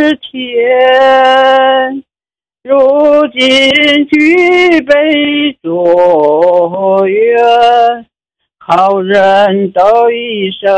天，如今举杯作乐，好人都一生